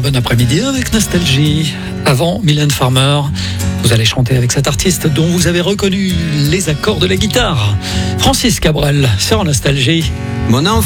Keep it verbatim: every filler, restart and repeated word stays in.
bon après-midi avec Nostalgie. Avant Mylène Farmer, vous allez chanter avec cet artiste dont vous avez reconnu les accords de la guitare. Francis Cabrel sur Nostalgie. Mon enfant.